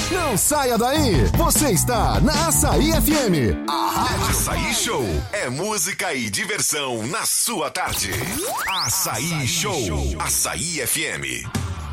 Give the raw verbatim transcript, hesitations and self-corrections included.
Não saia daí. Você está na Açaí F M. A Rádio Açaí Show é música e diversão na sua tarde. Açaí Show. Açaí F M.